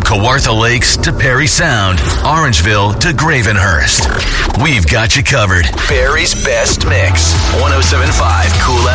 Kawartha Lakes to Perry Sound, Orangeville to Gravenhurst. We've got you covered. Barry's Best Mix. 107.5 Cool